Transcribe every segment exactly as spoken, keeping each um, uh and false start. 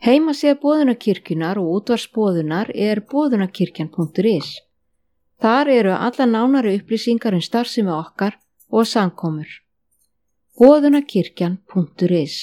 Heimasíða Boðunarkirkjunnar og útvarpsboðunar er boðunarkirkjan punktur is. Þar eru alla nánari upplýsingar um starfsemi okkar og samkomur. boðunarkirkjan punktur is.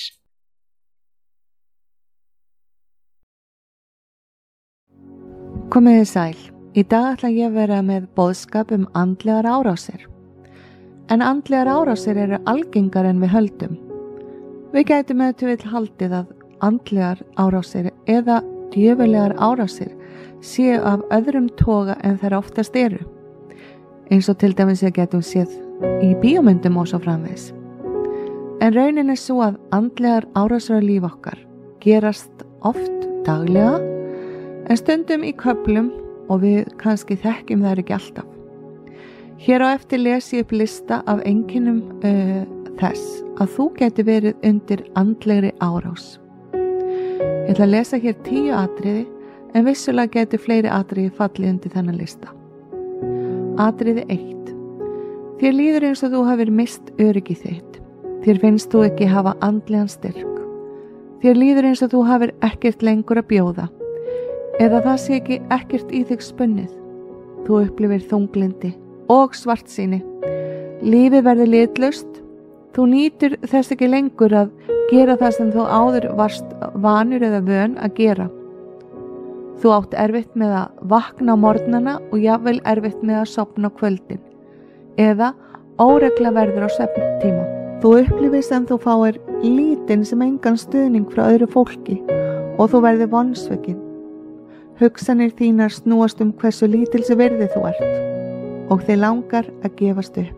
Komiði sæl. Í dag ætla ég að vera með boðskap um andlegar árásir. En andlegar árásir eru algengar en við höldum. Við gætum ef til vill haldið að andlegar árásir eða djöfulegar árásir séu af öðrum toga en þær oftast eru. Eins og til dæmis við getum séð í bíómyndum og svo framvegis. En raunin er svo að andlegar árásir á líf okkar gerast oft daglega en stundum í köflum og við kannski þekkjum þær ekki alltaf. Hér á eftir les ég upp lista af einkennum uh, þess að þú geti verið undir andlegri árás. Ég ætla að lesa hér tíu atriði en vissulega geti fleiri atriði fallið undir þennan lista. Atriði eitt. Þér líður eins og þú hafir mist öryggi þitt. Þér finnst þú ekki hafa andlegan styrk. Þér líður eins og þú hafir ekkert lengur að bjóða. Eða það sé ekki ekkert í þig spunnið. Þú upplifir þunglindi og svartsýni. Lífið verður litlaust. Þú nýtur þess ekki lengur að gera það sem þú áður varst vanur eða vön að gera. Þú átt erfitt með að vakna á morgnana og jafnvel erfitt með að sofna á kvöldin. Eða óregla verður á svefntíma. Þú upplifir sem þú fáir lítinn sem engan stuðning frá öðru fólki og þú verður vonsvikinn. Hugsanir þínar snúast um hversu lítilsi virði þú ert og þig langar að gefast upp.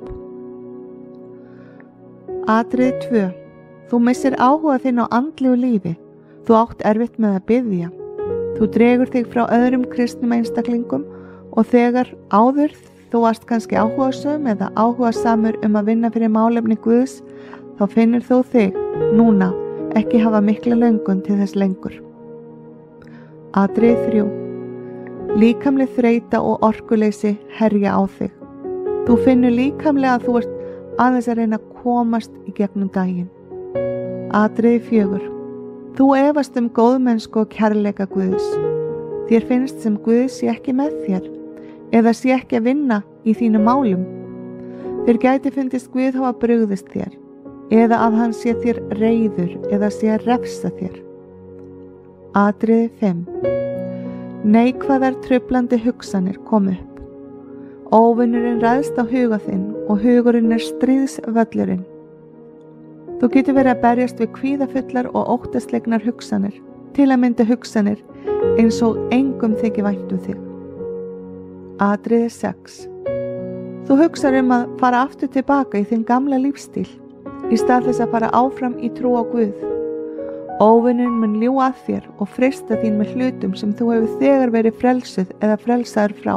Atriði tvö. Þú missir áhuga þinn á andlegu lífi. Þú átt erfitt með að biðja. Þú dregur þig frá öðrum kristnum einstaklingum og þegar áður þú varst kannski áhugasöm eða áhugasamur um að vinna fyrir málefni Guðs, þá finnur þú þig núna ekki hafa mikla löngun til þess lengur. Atriði þrjú. Líkamleg þreyta og orkuleysi herja á þig. Þú finnur líkamlega að þú ert aðeins að reyna að komast í gegnum daginn. Atriði fjögur. Þú efast um góðmennsku og kærleika Guðs. Þér finnst sem Guð sé ekki með þér eða sé ekki að vinna í þínum málum. Þér gæti fundist Guð hafa brugðist þér eða að hann sé þér reiður eða sé að refsa þér. Atriði fimm. Neikvæðar truflandi hugsanir kom upp. Óvinurinn ræðst á huga þinn og hugurinn er stríðsvöllurinn. Þú getur verið að berjast við kvíðafullar og óttaslegnar hugsanir, til að mynda hugsanir eins og engum þykir vænt um þig. Atriði sex. Þú hugsar um að fara aftur tilbaka í þinn gamla lífstíl, í stað þess að fara áfram í trú á Guð. Óvinurinn mun ljúga að þér og freista þín með hlutum sem þú hefur þegar verið frelsuð eða frelsaður frá.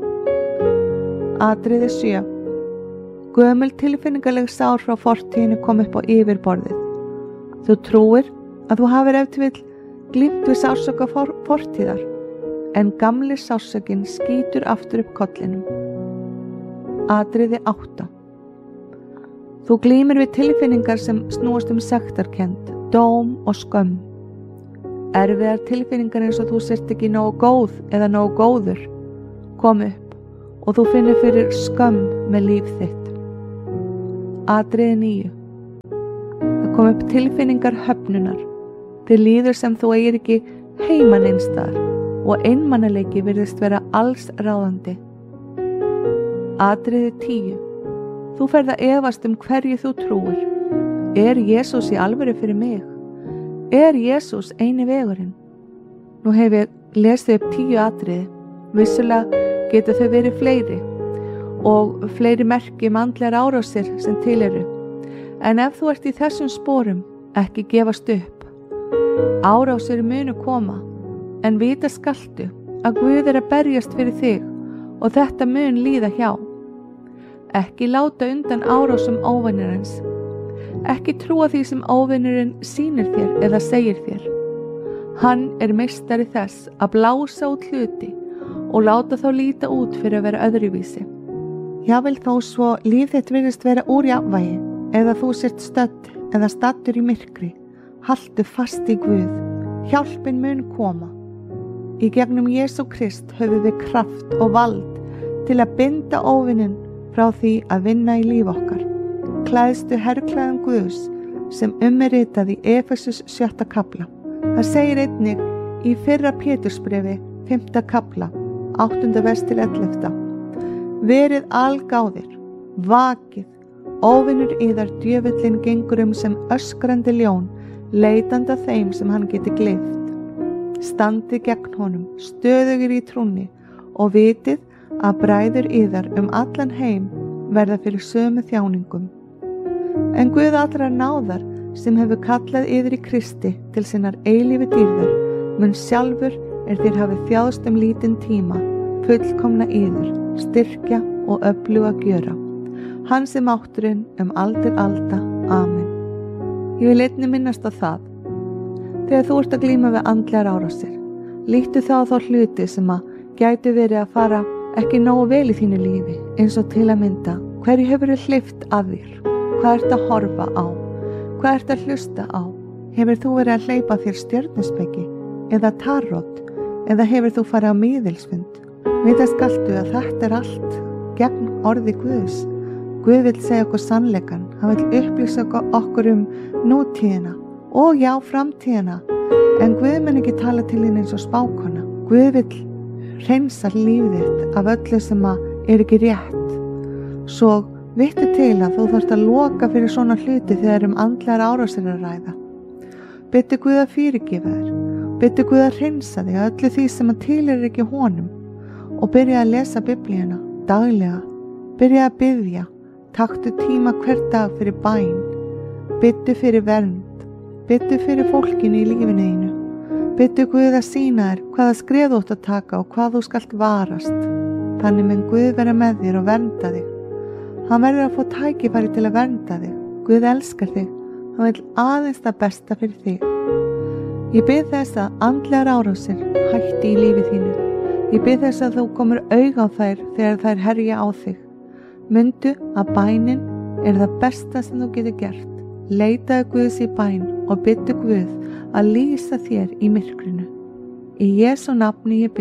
Atriði sjö. Gömul tilfinningaleg sár frá fortíðinni kom upp á yfirborðið. Þú trúir að þú hafir ef til vill glímt við sársauka for, fortíðar, en gamli sársaukin skýtur aftur upp kollinum. Atriði átta. Þú glímir við tilfinningar sem snúast um sektarkennd, dóm og skömm. Erfiðar tilfinningar eins og þú sért ekki nógu góð eða nógu góður kom upp og þú finnur fyrir skömm með líf þitt. Atriði níu. Það kom upp tilfinningar höfnunar. Þér líður sem þú eigir ekki heiman einstaðar og einmanaleiki virðist vera alls ráðandi. Atriði tíu. Þú ferð að efast um hverju þú trúir. Er Jesús í alvöru fyrir mig? Er Jesús eini vegurinn? Nú hef ég lesið upp tíu atriði. Vissulega geta þau verið fleiri og fleiri merki um andlegar árásir sem til eru. En ef þú ert í þessum sporum, ekki gefast upp. Árásir munu koma, en vita skaltu að Guð er að berjast fyrir þig og þetta mun líða hjá. Ekki láta undan árásum óvinarins. Ekki trúa því sem óvinurinn sýnir þér eða segir þér. Hann er meistari þess að blása út hluti og láta þá líta út fyrir að vera öðruvísi. Jafnvel þó svo líf þitt virðist vera úr jafnvægi eða þú sért stödd eða stattur í myrkri, haltu fast í Guð Hjálpin mun koma. Í gegnum Jesú Krist höfum við kraft og vald til að binda óvinnin frá því að vinna í líf okkar. Klæðstu herklæðum Guðs sem um er ritað í Efesus sjötta kafla. Það segir einnig í fyrra Pétursbrefi fimmta kafla, áttunda vers til ellefta. Verið algáðir, vakið, óvinnur yðar djöfullinn gengur um sem öskrandi ljón, leitandi að þeim sem hann geti gleypt. Standið gegn honum, stöðugir í trúnni og vitið að bræður yðar um allan heim verða fyrir sömu þjáningum. En Guð allrar náðar sem hefur kallað yður í Kristi til sinnar eilífi dýrðar mun sjálfur er þér hafið þjáðst um lítinn tíma fullkomna yður, styrkja og öfluga gjöra. Hann sem átturinn um aldir alda. Amen. Ég vil einnig minnast á það. Þegar þú ert að glíma við andlegar árásir, líttu þá þá hluti sem að gætu verið að fara ekki nógu vel í þínu lífi, eins og til að mynda hverju hefur þið hleypt að þér, hvað ert að horfa á, hvað ert að hlusta á, hefur þú verið að hleypa þér stjörnuspeki eða tarot, eða hefur þú farið á miðilsfund. Vita skaltu að þetta er allt gegn orði Guðs. Guð vill segja okkur sannleikan, hann vill upplýsa okkur um nútíðina og já framtíðina, en Guð mun ekki tala til þín eins og spákona. Guð vill hreinsa lífið þitt af öllu sem að er ekki rétt. Svo vittu til að þú þarft að loka fyrir svona hluti þegar um andlegar árásir að ræða. Bittu Guð að fyrirgefa þér, bittu Guð að hreinsa þig að öllu því sem að tilheyrir ekki honum og byrja að lesa Biblíuna daglega, byrja að biðja, taktu tíma hver dag fyrir bæn, bittu fyrir vernd, bittu fyrir fólkinu í lífinu einu. Bittu Guð að sýna þér hvaða skref þú átt að taka og hvað þú skalt varast. Þannig mun Guð vera með þér og vernda þig. Hann verður að fá tækifæri til að vernda þig. Guð elskar þig. Hann vill aðeins það besta fyrir þig. Ég bið þess að andlegar árásir hætti í lífi þínu. Ég bið þess að þú komur auga á þær þegar þær herja á þig. Mundu að bænin er það besta sem þú getur gert. Leitaðu Guðs í bæn og bittu Guð að lýsa þér í myrkrinu. Í Jesú nafni ég bið.